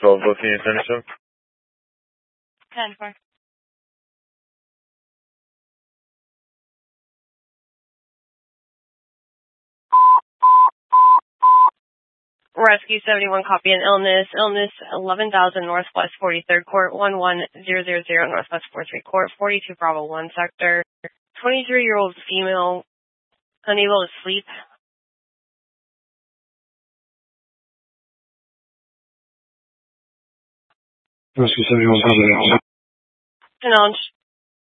12, can you finish them? 10-4. Rescue 71, copy an illness. Illness 11,000 Northwest 43rd Court, 11000 Northwest 43rd Court, 42 Bravo 1 sector. 23-year-old female, unable to sleep. Rescue 71, copy that. Pronounced